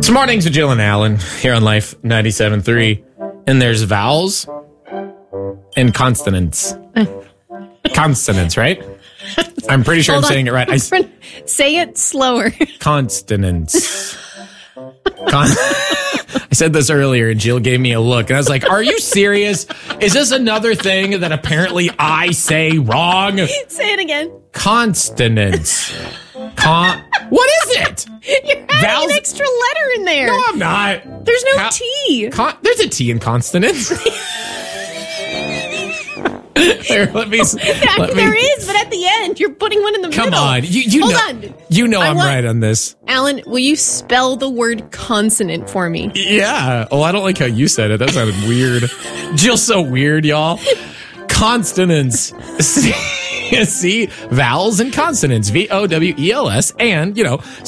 It's Mornings with Jill and Alan here on Life 97.3. And there's vowels and consonants. Consonants, right? I'm pretty sure I'm saying it right. Say it slower. Consonants. I said this earlier and Jill gave me a look. And I was like, are you serious? Is this another thing that apparently I say wrong? Say it again. Consonants. What is it? You're adding an extra letter in there. No, I'm not. There's no T. There's a T in consonants. There, let me. There is, but at the end, you're putting one in the middle. Come on. Hold on. You know I'm right on this. Alan, will you spell the word consonant for me? Yeah. Oh, I don't like how you said it. That sounded weird. Jill's so weird, y'all. Consonants. See, vowels and consonants. VOWELS and,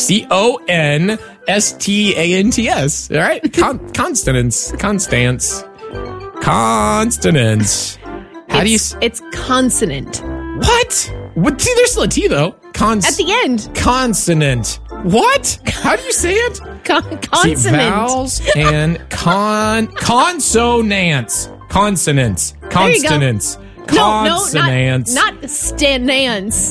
CONSTANTS. All right? Consonants. Constance. Consonants. How do you... It's consonant. What? See, there's still a T, though. At the end. Consonant. What? How do you say it? Consonant. See, vowels and consonants. Consonants. Consonants. Consonants. No, not stanants.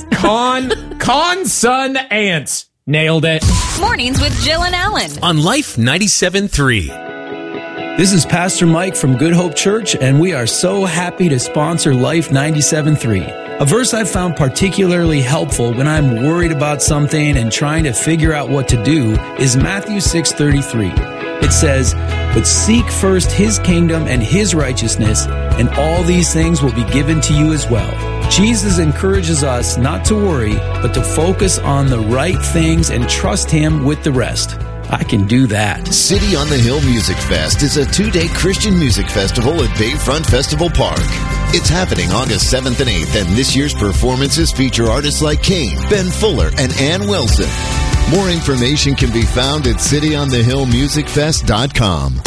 Consonants. Nailed it. Mornings with Jill and Alan on Life 97.3. This is Pastor Mike from Good Hope Church, and we are so happy to sponsor Life 97.3. A verse I've found particularly helpful when I'm worried about something and trying to figure out what to do is Matthew 6:33. It says, "But seek first His kingdom and His righteousness, and all these things will be given to you as well." Jesus encourages us not to worry, but to focus on the right things and trust Him with the rest. I can do that. City on the Hill Music Fest is a 2-day Christian music festival at Bayfront Festival Park. It's happening August 7th and 8th, and this year's performances feature artists like Kane, Ben Fuller, and Ann Wilson. More information can be found at cityonthehillmusicfest.com.